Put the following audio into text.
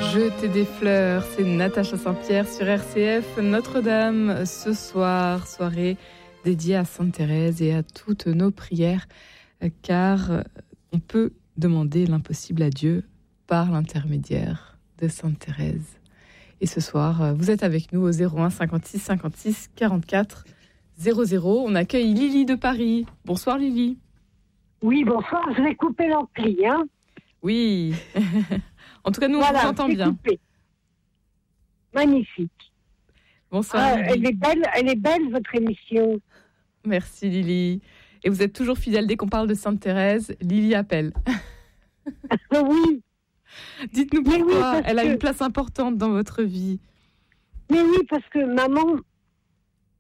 Jeter des fleurs, c'est Natacha Saint-Pierre sur RCF Notre-Dame. Ce soir, soirée dédiée à Sainte Thérèse et à toutes nos prières, car on peut demander l'impossible à Dieu par l'intermédiaire de Sainte Thérèse. Et ce soir, vous êtes avec nous au 01 56 56 44 00. On accueille Lily de Paris. Bonsoir Lily. Oui, bonsoir, je vais couper l'ampli, hein. Oui. En tout cas, nous, voilà, on vous entend bien. Coupé. Magnifique. Bonsoir. Elle est belle, votre émission. Merci, Lily. Et vous êtes toujours fidèle dès qu'on parle de Sainte Thérèse. Lily appelle. Oui. Dites-nous pourquoi elle a une place importante dans votre vie. Mais oui, parce que maman